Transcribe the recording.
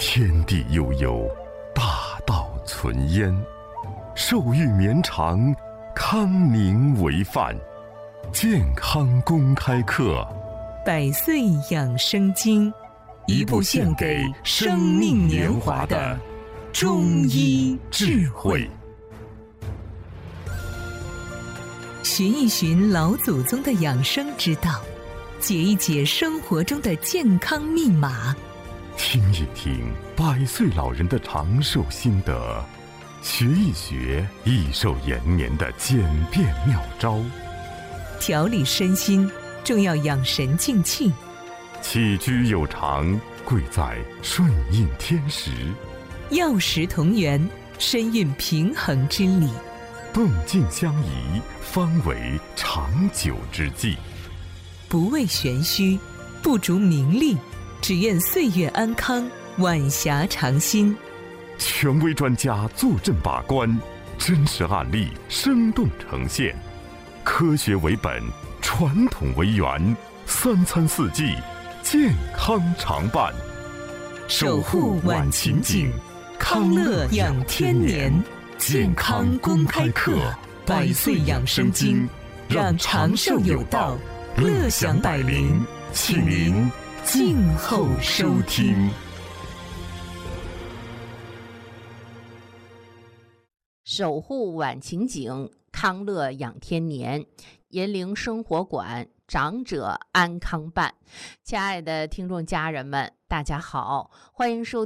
天地悠悠，大道存焉。寿欲绵长，康宁为范。健康公开课， 百岁养生经，一部献给生命年华的中医智慧。寻一寻老祖宗的养生之道，解一解生活中的健康密码， 听一听百岁老人的长寿心得，学一学益寿延年的简便妙招。 调理身心，重要养神静气。 起居有常，贵在顺应天时。 药食同源，身运平衡之理。 动静相宜，方为长久之计。 不为玄虚，不逐名利，只愿岁月安康，晚霞长新。 权威专家坐镇把关，真实案例生动呈现。科学为本，传统为源，三餐四季，健康常伴。 守护晚晴景，康乐养天年。健康公开课，百岁养生经，让长寿有道，乐享百龄。请您静候收听。 守护晚晴景，康乐养天年，银铃生活馆，长者安康办。亲爱的听众家人们，大家好，欢迎收听